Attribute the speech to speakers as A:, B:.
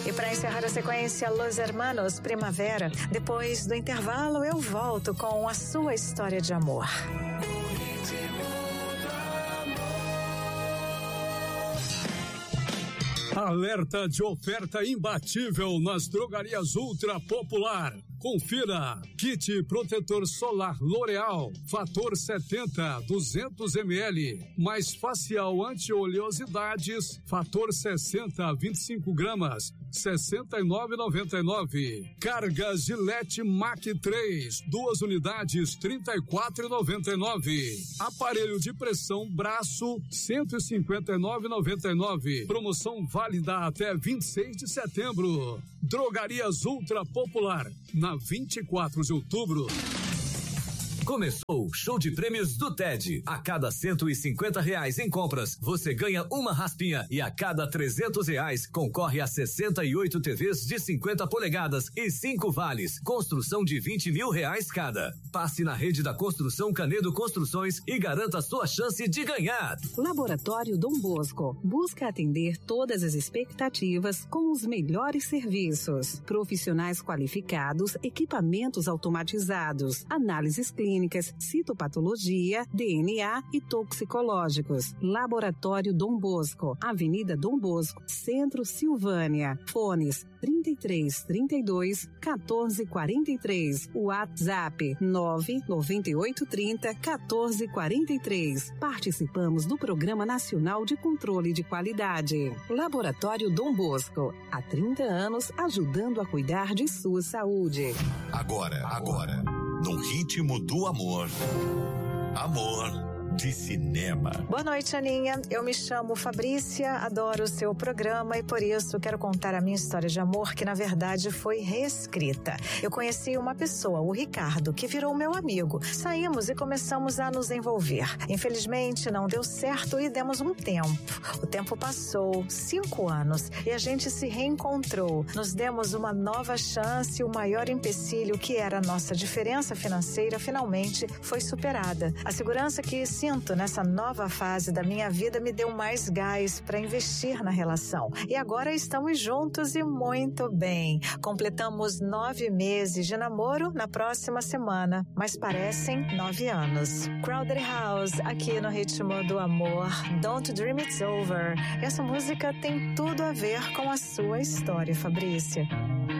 A: E para encerrar a sequência, Los Hermanos, Primavera. Depois do intervalo, eu volto com a sua história de amor.
B: Alerta de oferta imbatível nas drogarias Ultra Popular. Confira: kit protetor solar L'Oréal, fator 70, 200 ml, mais facial anti-oleosidades, fator 60, 25 gramas, R$ 69,99. Carga Gillette Mac 3, 2 unidades, R$ 34,99. Aparelho de pressão braço, R$ 159,99. Promoção válida até 26 de setembro. Drogarias Ultra Popular, na 24 de outubro.
C: Começou o show de prêmios do TED. A cada R$150 em compras, você ganha uma raspinha e a cada R$300 concorre a 68 TVs de 50 polegadas e 5 vales. Construção de R$20 mil cada. Passe na rede da Construção Canedo Construções e garanta a sua chance de ganhar.
D: Laboratório Dom Bosco busca atender todas as expectativas com os melhores serviços. Profissionais qualificados, equipamentos automatizados, análises clínicas, citopatologia, DNA e toxicológicos. Laboratório Dom Bosco, Avenida Dom Bosco, Centro, Silvânia. Fones 3332-1443. WhatsApp 99830-1443. Participamos do Programa Nacional de Controle de Qualidade. Laboratório Dom Bosco, há 30 anos ajudando a cuidar de sua saúde.
E: Agora, no ritmo do amor. Amor de cinema.
A: Boa noite, Aninha. Eu me chamo Fabrícia, adoro o seu programa e por isso quero contar a minha história de amor, que na verdade foi reescrita. Eu conheci uma pessoa, o Ricardo, que virou meu amigo. Saímos e começamos a nos envolver. Infelizmente não deu certo e demos um tempo. O tempo passou, 5 anos, e a gente se reencontrou. Nos demos uma nova chance e o maior empecilho, que era a nossa diferença financeira, finalmente foi superada. A segurança que sinto nessa nova fase da minha vida me deu mais gás para investir na relação. E agora estamos juntos e muito bem. Completamos 9 meses de namoro na próxima semana, mas parecem 9 anos. Crowded House, aqui no ritmo do amor. Don't Dream It's Over. Essa música tem tudo a ver com a sua história, Fabrícia.